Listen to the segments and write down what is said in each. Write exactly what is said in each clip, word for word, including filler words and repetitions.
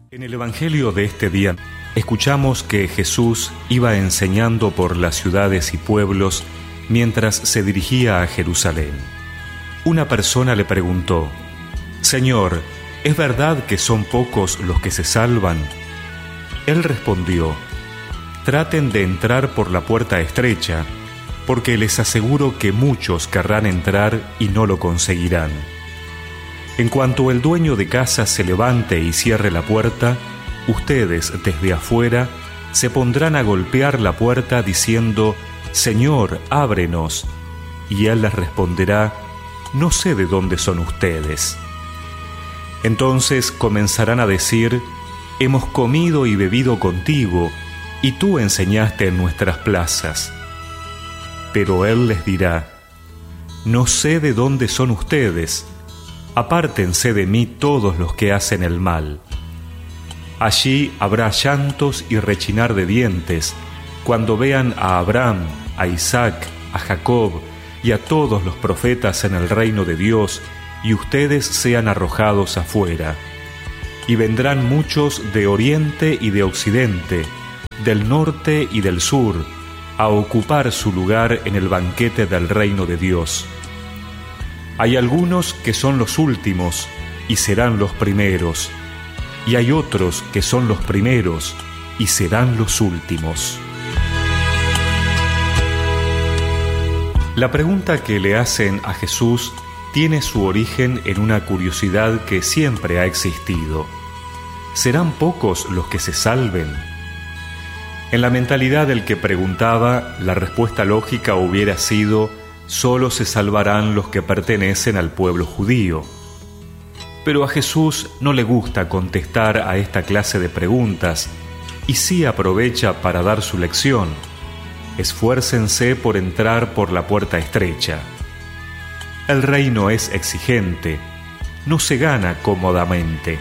En el Evangelio de este día escuchamos que Jesús iba enseñando por las ciudades y pueblos mientras se dirigía a Jerusalén. Una persona le preguntó: «Señor, ¿es verdad que son pocos los que se salvan?». Él respondió: «Traten de entrar por la puerta estrecha, porque les aseguro que muchos querrán entrar y no lo conseguirán. En cuanto el dueño de casa se levante y cierre la puerta, ustedes desde afuera se pondrán a golpear la puerta diciendo: Señor, ábrenos. Y él les responderá: no sé de dónde son ustedes. Entonces comenzarán a decir: hemos comido y bebido contigo, y tú enseñaste en nuestras plazas. Pero él les dirá: no sé de dónde son ustedes. Apártense de mí todos los que hacen el mal. Allí habrá llantos y rechinar de dientes cuando vean a Abraham, a Isaac, a Jacob y a todos los profetas en el reino de Dios, y ustedes sean arrojados afuera. Y vendrán muchos de oriente y de occidente, del norte y del sur, a ocupar su lugar en el banquete del reino de Dios. Hay algunos que son los últimos y serán los primeros, y hay otros que son los primeros y serán los últimos». La pregunta que le hacen a Jesús tiene su origen en una curiosidad que siempre ha existido. ¿Serán pocos los que se salven? En la mentalidad del que preguntaba, la respuesta lógica hubiera sido: solo se salvarán los que pertenecen al pueblo judío. Pero a Jesús no le gusta contestar a esta clase de preguntas, y sí aprovecha para dar su lección: esfuércense por entrar por la puerta estrecha. El reino es exigente, no se gana cómodamente.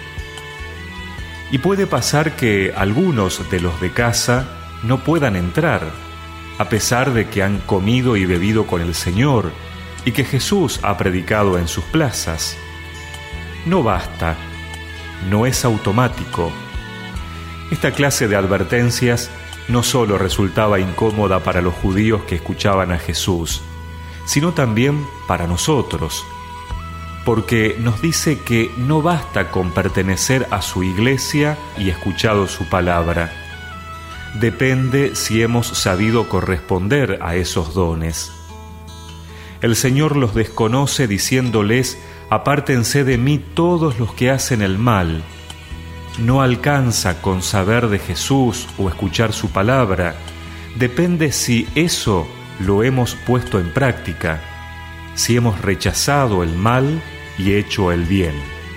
Y puede pasar que algunos de los de casa no puedan entrar, a pesar de que han comido y bebido con el Señor y que Jesús ha predicado en sus plazas. No basta, no es automático. Esta clase de advertencias no solo resultaba incómoda para los judíos que escuchaban a Jesús, sino también para nosotros, porque nos dice que no basta con pertenecer a su iglesia y escuchado su palabra. Depende si hemos sabido corresponder a esos dones. El Señor los desconoce diciéndoles: apártense de mí todos los que hacen el mal. No alcanza con saber de Jesús o escuchar su palabra. Depende si eso lo hemos puesto en práctica, si hemos rechazado el mal y hecho el bien.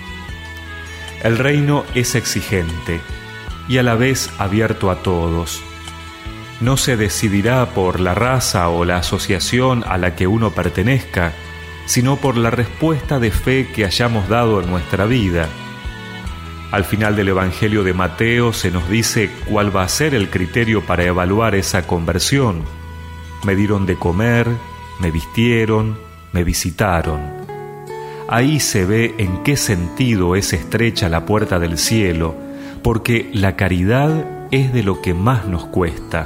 El reino es exigente y a la vez abierto a todos. No se decidirá por la raza o la asociación a la que uno pertenezca, sino por la respuesta de fe que hayamos dado en nuestra vida. Al final del Evangelio de Mateo se nos dice cuál va a ser el criterio para evaluar esa conversión. Me dieron de comer, me vistieron, me visitaron. Ahí se ve en qué sentido es estrecha la puerta del cielo, porque la caridad es de lo que más nos cuesta.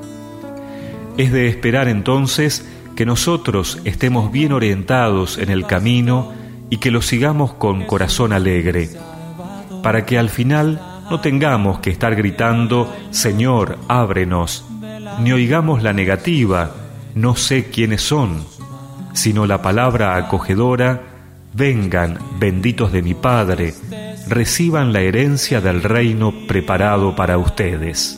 Es de esperar entonces que nosotros estemos bien orientados en el camino y que lo sigamos con corazón alegre, para que al final no tengamos que estar gritando: Señor, ábrenos, ni oigamos la negativa: no sé quiénes son, sino la palabra acogedora: vengan, benditos de mi Padre, reciban la herencia del reino preparado para ustedes.